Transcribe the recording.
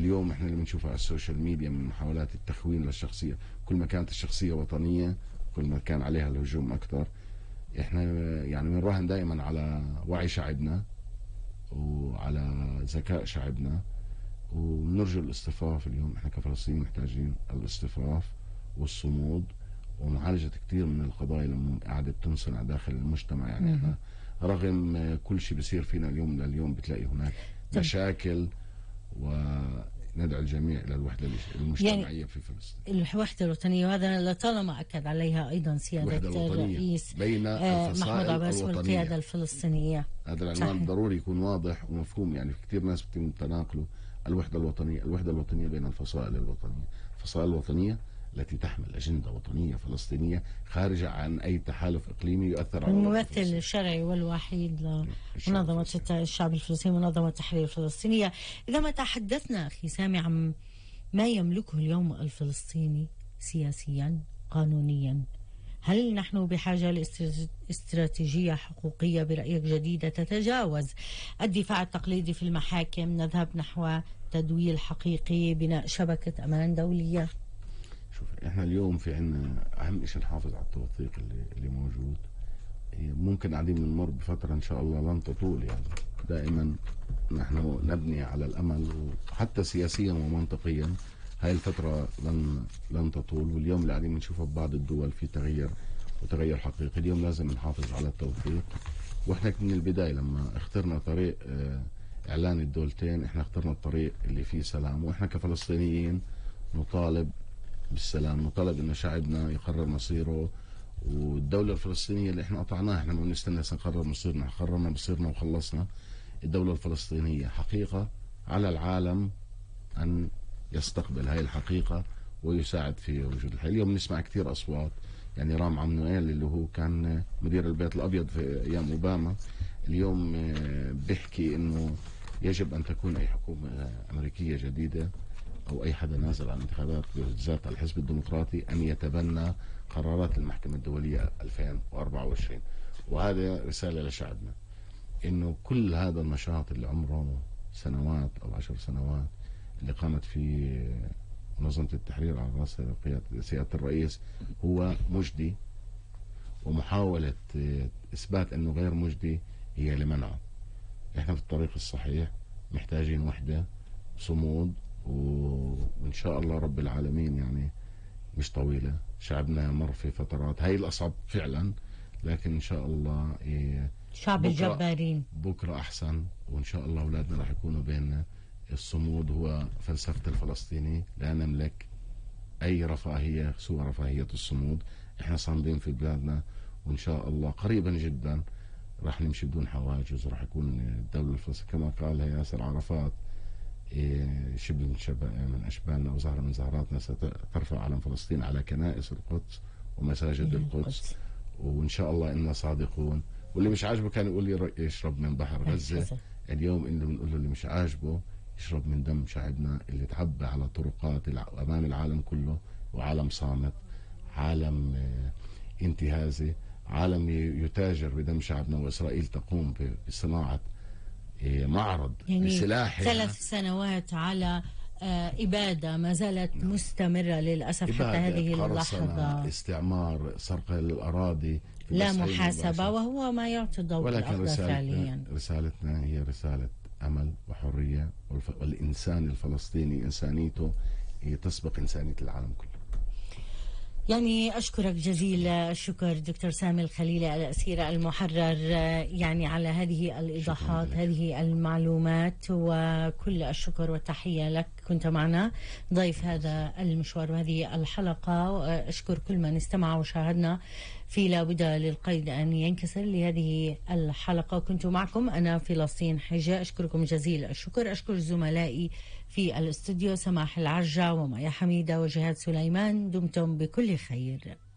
اليوم احنا اللي بنشوفه على السوشيال ميديا من محاولات التخوين للشخصية، كل ما كانت الشخصية وطنية كل ما كان عليها الهجوم أكثر. احنا يعني بنراهن دائما على وعي شعبنا وعلى ذكاء شعبنا، ونرجو الاصطفاف. اليوم احنا كفلسطينيين محتاجين الاصطفاف والصمود ومعالجة كثير من القضايا اللي قاعدة تنصنع داخل المجتمع. يعني احنا رغم كل شيء بيصير فينا اليوم لليوم بتلاقي هناك مشاكل، وندعو الجميع إلى الوحدة المجتمعية يعني في فلسطين، الوحدة الوطنية، وهذا لطالما أكد عليها أيضا سيادة الرئيس بين محمود عباس والقيادة الفلسطينية. هذا العنوان ضروري يكون واضح ومفهوم. يعني في كثير ناس بتم تناقله الوحدة الوطنية، الوحدة الوطنية بين الفصائل الوطنية، الفصائل الوطنية التي تحمل أجندة وطنية فلسطينية خارجة عن أي تحالف إقليمي يؤثر على الممثل الشرعي والوحيد لمنظمة الشعب الفلسطيني، منظمة التحرير الفلسطينية. إذا ما تحدثنا أخي سامي عن ما يملكه اليوم الفلسطيني سياسيا قانونيا، هل نحن بحاجة لاستراتيجية حقوقية برأيك جديدة تتجاوز الدفاع التقليدي في المحاكم، نذهب نحو تدويل حقيقي، بناء شبكة أمان دولية؟ شوف، احنا اليوم في عنا اهم شيء نحافظ على التوثيق اللي موجود. ممكن قاعدين بنمر بفتره ان شاء الله لن تطول، يعني دائما نحن نبني على الامل، وحتى سياسيا ومنطقيا هاي الفتره لن تطول. واليوم اللي قاعدين بنشوفه ببعض الدول في تغير وتغير حقيقي. اليوم لازم نحافظ على التوثيق، واحنا من البدايه لما اخترنا طريق اعلان الدولتين احنا اخترنا الطريق اللي فيه سلام، واحنا كفلسطينيين نطالب بالسلام، نطالب ان شعبنا يقرر مصيره. والدولة الفلسطينية اللي احنا قطعناها، احنا ما بنستنى نقرر مصيرنا، قررنا مصيرنا وخلصنا. الدولة الفلسطينية حقيقة على العالم ان يستقبل هاي الحقيقة ويساعد في وجود الحياة. اليوم نسمع كثير اصوات، يعني رام عمنوئيل اللي هو كان مدير البيت الابيض في ايام اوباما اليوم بيحكي انه يجب ان تكون اي حكومة امريكية جديدة أو أي حدا نازل على الانتخابات بالذات على الحزب الديمقراطي أن يتبنى قرارات المحكمة الدولية 2024. وهذا رسالة لشعبنا إنه كل هذا النشاط اللي عمره سنوات أو 10 سنوات اللي قامت فيه منظمة التحرير على رأس سيادة الرئيس هو مجدي، ومحاولة إثبات أنه غير مجدي هي لمنعه. إحنا في الطريق الصحيح، محتاجين وحدة، صمود، وإن شاء الله رب العالمين يعني مش طويلة. شعبنا مر في فترات هاي الأصعب فعلا، لكن إن شاء الله شعب الجبارين بكرة أحسن. وإن شاء الله أولادنا راح يكونوا بين الصمود هو فلسفة الفلسطيني، لا نملك أي رفاهية سوى رفاهية الصمود. إحنا صامدين في بلادنا، وإن شاء الله قريبا جدا راح نمشي بدون حواجز، وراح يكون الدولة الفلسطينية كما قال ياسر عرفات شبل من أشبالنا وزهرة من زهراتنا سترفع علم فلسطين على كنائس القدس ومساجد القدس. وإن شاء الله إننا صادقون. واللي مش عاجبه كان يقول لي يشرب من بحر غزة، اليوم إنه بنقول له اللي مش عاجبه يشرب من دم شعبنا اللي تعبى على طرقات أمام العالم كله، وعالم صامت، عالم انتهازي، عالم يتاجر بدم شعبنا. وإسرائيل تقوم بصناعة معرض يعني لسلاحها 3 سنوات على إبادة ما زالت مستمرة للأسف حتى هذه اللحظة، استعمار، سرقة للأراضي، لا محاسبة، وهو ما يعطي الضوء الأخضر فعليا. رسالتنا هي رسالة أمل وحرية، والإنسان الفلسطيني إنسانيته تسبق إنسانية العالم كله. يعني أشكرك جزيل الشكر دكتور سامي الخليلي الأسير المحرر، يعني على هذه الإيضاحات، هذه المعلومات، وكل الشكر والتحية لك. كنت معنا ضيف هذا المشوار وهذه الحلقة. أشكر كل من استمع وشاهدنا في لابد للقيد أن ينكسر لهذه الحلقة. كنت معكم أنا فلسطين حجة، أشكركم جزيل الشكر. أشكر زملائي في الاستوديو سماح العرجة ومايا حميدة وجهاد سليمان. دمتم بكل خير.